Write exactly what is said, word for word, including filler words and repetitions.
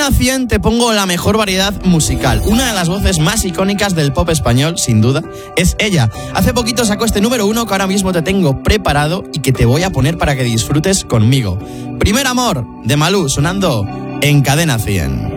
Cadena cien te pongo la mejor variedad musical. Una de las voces más icónicas del pop español, sin duda, es ella. Hace poquito sacó este número uno que ahora mismo te tengo preparado y que te voy a poner para que disfrutes conmigo. Primer amor, de Malú, sonando en Cadena cien.